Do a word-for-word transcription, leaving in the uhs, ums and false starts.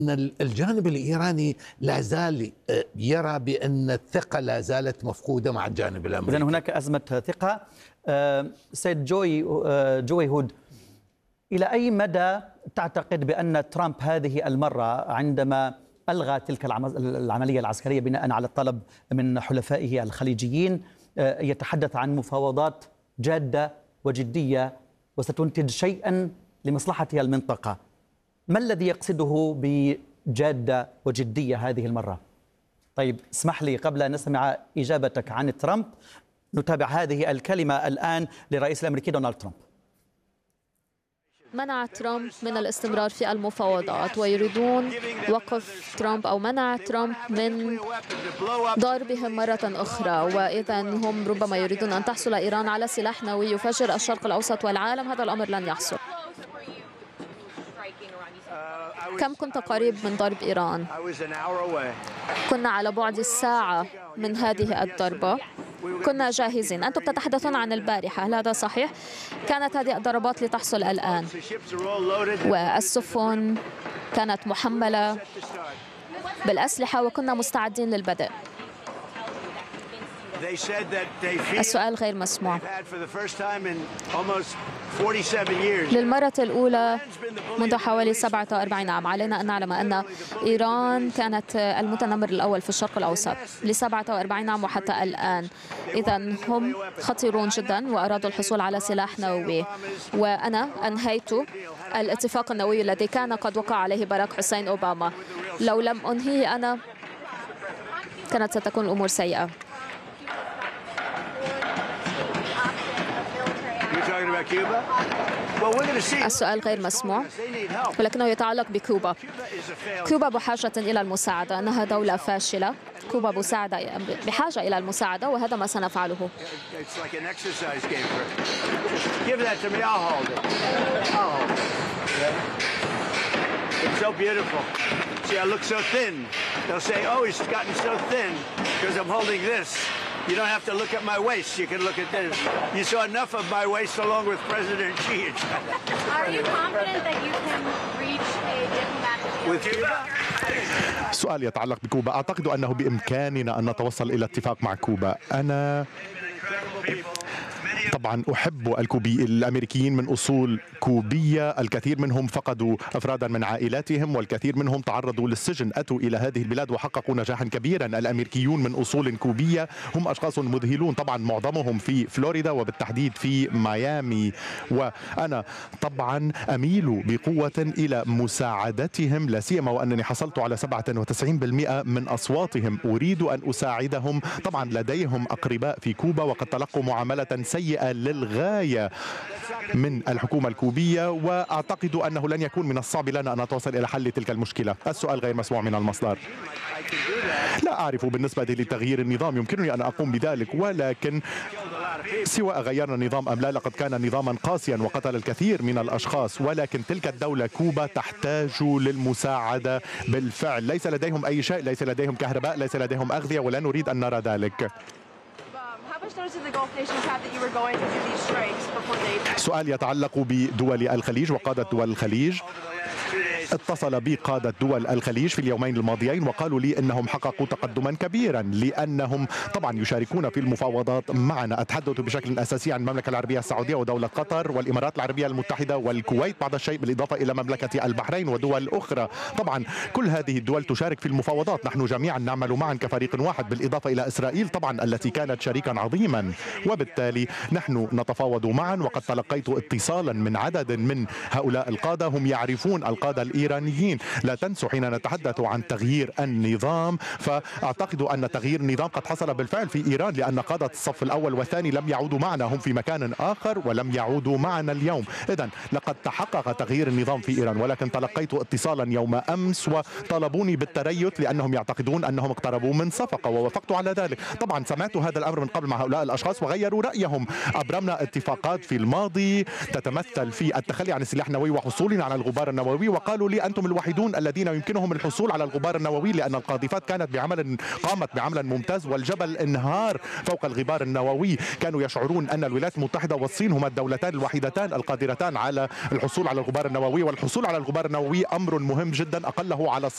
أن الجانب الإيراني لا زال يرى بأن الثقة لا زالت مفقودة مع الجانب الأمريكي. إذن هناك أزمة ثقة. سيد جوي جوي هود، إلى أي مدى تعتقد بأن ترامب هذه المرة عندما ألغى تلك العملية العسكرية بناء على الطلب من حلفائه الخليجيين يتحدث عن مفاوضات جادة وجدية وستنتج شيئا لمصلحة المنطقة؟ ما الذي يقصده بجادة وجدية هذه المرة؟ طيب اسمح لي قبل أن نسمع إجابتك عن ترامب نتابع هذه الكلمة الآن للرئيس الأمريكي دونالد ترامب. منع ترامب من الاستمرار في المفاوضات ويريدون وقف ترامب أو منع ترامب من ضربهم مرة أخرى، وإذا هم ربما يريدون أن تحصل إيران على سلاح نووي يفجر الشرق الأوسط والعالم. هذا الأمر لن يحصل. كم كنت قريب من ضرب إيران؟ كنا على بعد الساعة من هذه الضربة، كنا جاهزين. أنتم تتحدثون عن البارحة، هل هذا صحيح؟ كانت هذه الضربات لتحصل الآن، والسفن كانت محملة بالأسلحة وكنا مستعدين للبدء. السؤال غير مسموع. للمرة الأولى منذ حوالي سبعة وأربعين عام علينا أن نعلم أن إيران كانت المتنمر الأول في الشرق الأوسط لسبعة وأربعين عام وحتى الآن. إذا هم خطيرون جدا وأرادوا الحصول على سلاح نووي، وأنا أنهيت الاتفاق النووي الذي كان قد وقع عليه باراك حسين أوباما. لو لم أنهيه أنا كانت ستكون الأمور سيئة. السؤال غير مسموع ولكنه يتعلق بكوبا. كوبا بحاجة إلى المساعدة، أنها دولة فاشلة. كوبا مساعدة بحاجة إلى المساعدة وهذا ما سنفعله. You don't have to look at my waist. You can look at this. You saw enough of my waist along with President Xi. Are you confident that you can reach a diplomatic deal with Cuba? سؤال يتعلق بكوبا. أعتقد أنه بإمكاننا أن نتوصل إلى اتفاق مع كوبا. أنا طبعا أحب الكوبي الأمريكيين من أصول كوبية، الكثير منهم فقدوا أفرادا من عائلاتهم والكثير منهم تعرضوا للسجن، أتوا إلى هذه البلاد وحققوا نجاحا كبيرا. الأمريكيون من أصول كوبية هم أشخاص مذهلون، طبعا معظمهم في فلوريدا وبالتحديد في ميامي، وأنا طبعا أميل بقوة إلى مساعدتهم، لا سيما وأنني حصلت على سبعة وتسعين بالمئة من أصواتهم. أريد أن أساعدهم. طبعا لديهم أقرباء في كوبا وقد تلقوا معاملة سيئة للغاية من الحكومة الكوبية، وأعتقد أنه لن يكون من الصعب لنا أن نتوصل إلى حل تلك المشكلة. السؤال غير مسموع من المصدر. لا أعرف بالنسبة لتغيير النظام، يمكنني أن أقوم بذلك، ولكن سواء غيرنا النظام أم لا لقد كان نظاما قاسيا وقتل الكثير من الأشخاص، ولكن تلك الدولة كوبا تحتاج للمساعدة بالفعل. ليس لديهم أي شيء، ليس لديهم كهرباء، ليس لديهم أغذية، ولا نريد أن نرى ذلك. سؤال يتعلق بدول الخليج وقادة دول الخليج. اتصل بي قادة دول الخليج في اليومين الماضيين وقالوا لي انهم حققوا تقدما كبيرا لانهم طبعا يشاركون في المفاوضات معنا. اتحدث بشكل اساسي عن المملكة العربية السعودية ودولة قطر والامارات العربية المتحدة والكويت بعض الشيء، بالاضافة الى مملكة البحرين ودول اخرى. طبعا كل هذه الدول تشارك في المفاوضات، نحن جميعا نعمل معا كفريق واحد، بالاضافة الى اسرائيل طبعا التي كانت شريكا عظيما، وبالتالي نحن نتفاوض معا. وقد تلقيت اتصالا من عدد من هؤلاء القادة، هم يعرفون القادة الإيرانيين. لا تنسوا حين نتحدث عن تغيير النظام فأعتقد أن تغيير النظام قد حصل بالفعل في إيران، لأن قادة الصف الأول والثاني لم يعودوا معنا، هم في مكان آخر ولم يعودوا معنا اليوم. إذن لقد تحقق تغيير النظام في إيران، ولكن تلقيت اتصالا يوم أمس وطلبوني بالتريث لأنهم يعتقدون أنهم اقتربوا من صفقة، ووافقت على ذلك. طبعا سمعت هذا الأمر من قبل مع هؤلاء الأشخاص وغيروا رأيهم. أبرمنا اتفاقات في الماضي تتمثل في التخلي عن السلاح النووي وحصولنا على الغبار النووي، وقالوا لي أنتم الوحيدون الذين يمكنهم الحصول على الغبار النووي، لأن القاذفات كانت بعمل قامت بعمل ممتاز والجبل انهار فوق الغبار النووي. كانوا يشعرون أن الولايات المتحدة والصين هما الدولتان الوحيدتان القادرتان على الحصول على الغبار النووي، والحصول على الغبار النووي أمر مهم جدا أقله على